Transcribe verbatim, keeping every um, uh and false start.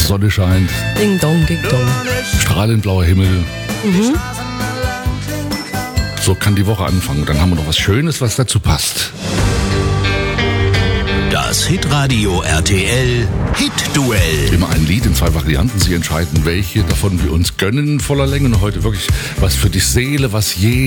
Sonne scheint. Ding dong, ding dong. Strahlend blauer Himmel. Mhm. So kann die Woche anfangen. Dann haben wir noch was Schönes, was dazu passt. Das Hitradio R T L Hit-Duell. Immer ein Lied in zwei Varianten. Sie entscheiden, welche davon wir uns gönnen, voller Länge. Und heute wirklich was für die Seele, was je